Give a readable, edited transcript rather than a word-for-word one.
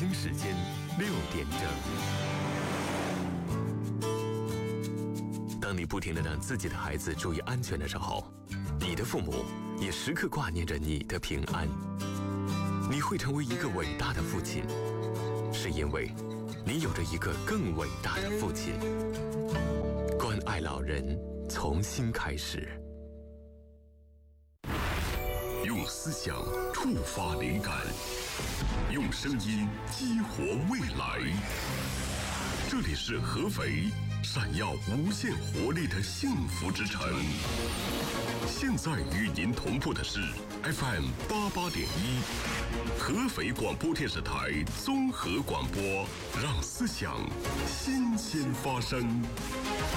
京时间6点整。当你不停地让自己的孩子注意安全的时候，你的父母也时刻挂念着你的平安。你会成为一个伟大的父亲，是因为你有着一个更伟大的父亲。关爱老人，从新开始。 用思想触发灵感，用声音激活未来。这里是合肥闪耀无限活力的幸福之城。现在与您同步的是 FM 88.1，合肥广播电视台综合广播，让思想新鲜发生。